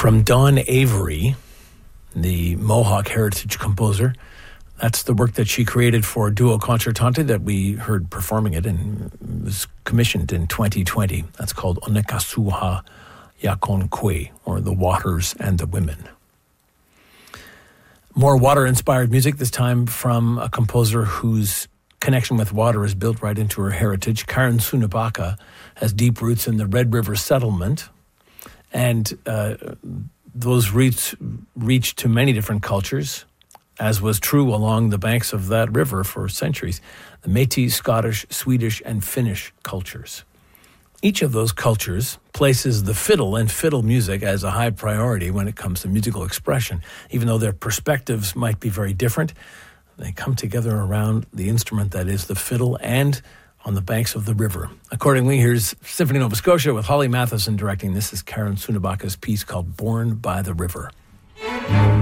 From Dawn Avery, the Mohawk heritage composer. That's the work that she created for Duo Concertante that we heard performing it and was commissioned in 2020. That's called Onekasuha Yakonkwe, or The Waters and the Women. More water-inspired music, this time from a composer whose connection with water is built right into her heritage. Karen Sunebaka has deep roots in the Red River settlement, and those roots reach to many different cultures, as was true along the banks of that river for centuries. The Métis, Scottish, Swedish, and Finnish cultures. Each of those cultures places the fiddle and fiddle music as a high priority when it comes to musical expression. Even though their perspectives might be very different, they come together around the instrument that is the fiddle and on the banks of the river. Accordingly, here's Symphony Nova Scotia with Holly Matheson directing. This is Karen Sunebaka's piece called Born by the River.